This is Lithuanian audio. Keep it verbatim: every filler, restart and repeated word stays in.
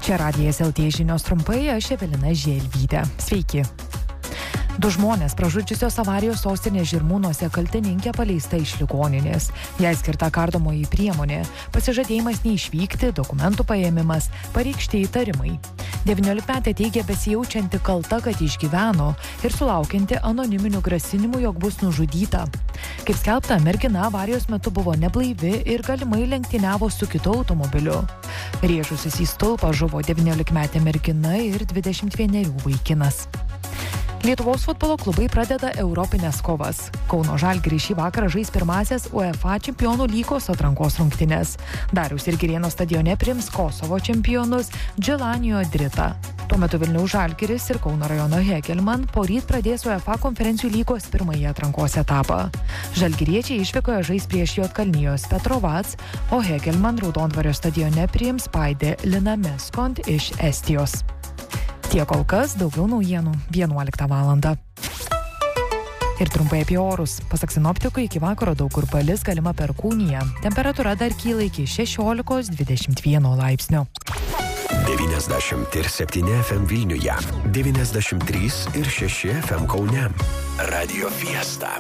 Čia Radijas L T žinios trumpai, aš Evelina Želvytė. Sveiki. Du žmonės pražudžiusios avarijos sostinės Žirmūnuose kaltininkė paleista iš ligoninės. Jai skirta kardomoji priemonė, pasižadėjimas neišvykti, dokumentų paėmimas, pareikšti įtarimai. devyniolikmetė teigia besijaučianti kalta, kad išgyveno ir sulaukianti anoniminių grasinimų, jog bus nužudyta. Kaip skelbta, mergina avarijos metu buvo neblaivi ir galimai lenktyniavo su kitu automobiliu. Rėžusis į stulpą žuvo devyniolikmetė mergina ir dvidešimt vienerių vaikinas. Lietuvos futbolo klubai pradeda europines kovas. Kauno Žalgiris šį vakarą žais pirmąsias UEFA čempionų lygos atrankos rungtynes. Dariaus ir Girėno stadione priims Kosovo čempionus Dželanijo Dritą. Tuo metu Vilniaus Žalgiris ir Kauno rajono Hegelman poryt pradės UEFA konferencijų lygos pirmąjį atrankos etapą. Žalgiriečiai išvykoje žais prieš Juodkalnijos Petrovac, o Hegelman Raudondvario stadione priims Paide Linameskont iš Estijos. Tiek kol kas, daugiau naujienų vienuoliktą valandą. Ir trumpai apie orus. Pasak sinoptikų, iki vakaro daug kur palis, galima perkūnija. Temperatūra dar kyla iki šešiolikos dvidešimt vieno laipsnio. devyniasdešimt septyni F M Vilniuje, devyniasdešimt trys ir šeši F M Kaune. Radio Fiesta.